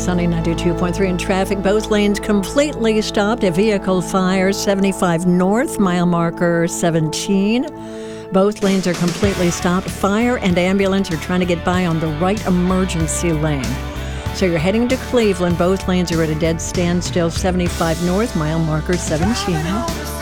Sunny 92.3 in traffic. Both lanes completely stopped. A vehicle fire 75 north, mile marker 17. Both lanes are completely stopped. Fire and ambulance are trying to get by on the right emergency lane. So you're heading to Cleveland. Both lanes are at a dead standstill. 75 north, mile marker 17.